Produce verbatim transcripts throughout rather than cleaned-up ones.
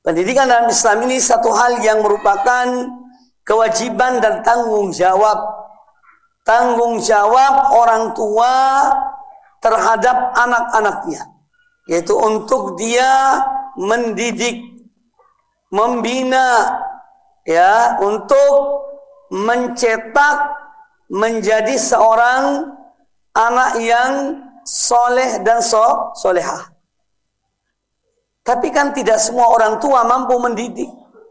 Pendidikan dalam Islam ini satu hal yang merupakan kewajiban dan tanggung jawab. Tanggung jawab orang tua terhadap anak-anaknya, yaitu untuk dia mendidik, membina, ya, untuk mencetak menjadi seorang anak yang soleh dan so, solehah. Tapi kan tidak semua orang tua mampu mendidik.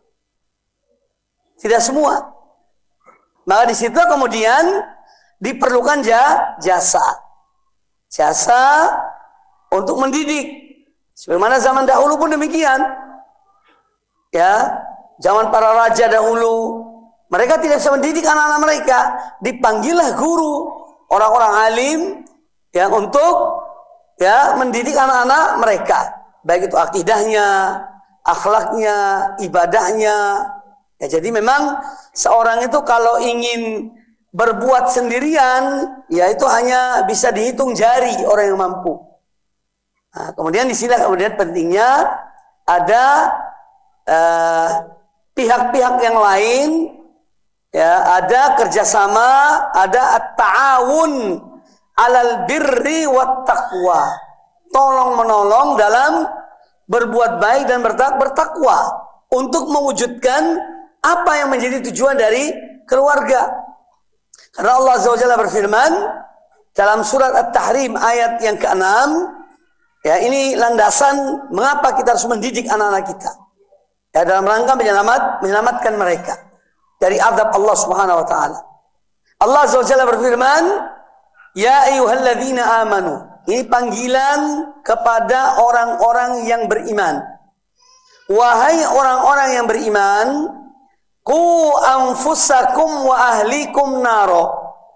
Tidak semua. Maka di situ kemudian diperlukan jasa. Jasa untuk mendidik. Sebagaimana zaman dahulu pun demikian. Ya, zaman para raja dahulu, mereka tidak bisa mendidik anak-anak mereka. Dipanggillah guru, orang-orang alim yang untuk ya mendidik anak-anak mereka. Baik itu akidahnya, akhlaknya, ibadahnya. Ya, jadi memang seorang itu kalau ingin berbuat sendirian, ya itu hanya bisa dihitung jari orang yang mampu. Nah, kemudian di sini kemudian pentingnya ada uh, pihak-pihak yang lain, ya, ada kerjasama, ada at-ta'awun alal birri wat taqwa, tolong menolong dalam berbuat baik dan bertakwa untuk mewujudkan apa yang menjadi tujuan dari keluarga. Karena Allah Azza wa Jalla berfirman dalam surat At-Tahrim ayat yang keenam, ya, ini landasan mengapa kita harus mendidik anak-anak kita. Ya, dalam rangka menyelamat, menyelamatkan mereka dari azab Allah Subhanahu wa taala. Allah Azza wa Jalla berfirman, "Ya ayyuhalladzina amanu." Ini panggilan kepada orang-orang yang beriman. Wahai orang-orang yang beriman, qu anfusakum wa ahlikum naro.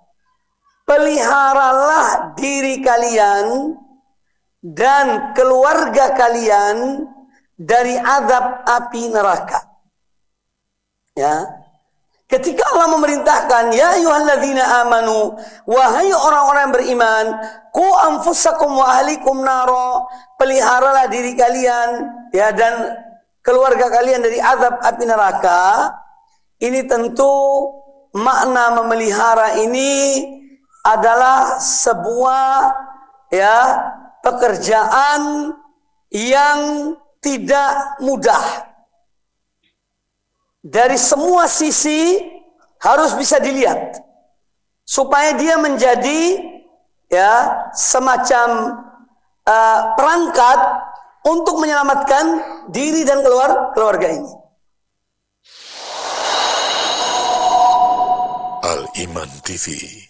Peliharalah diri kalian dan keluarga kalian dari azab api neraka. Ya. Ketika Allah memerintahkan, ya ayyuhalladzina amanu, wahai orang-orang yang beriman, qu anfusakum wa ahlikum naro, peliharalah diri kalian ya dan keluarga kalian dari azab api neraka. Ini tentu makna memelihara ini adalah sebuah ya pekerjaan yang tidak mudah. Dari semua sisi harus bisa dilihat supaya dia menjadi ya semacam uh, perangkat untuk menyelamatkan diri dan keluar keluarga ini. Al Iman T V